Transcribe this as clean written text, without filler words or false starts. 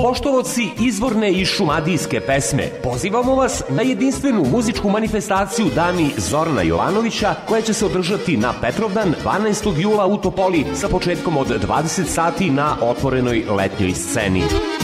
Poštovoci izvorne i šumadijske pesme, pozivamo vas na jedinstvenu muzičku manifestaciju Dani Zorana Jovanovića koja će se održati na Petrovdan 12. jula u Topoli sa početkom od 20 sati na otvorenoj letnjoj sceni.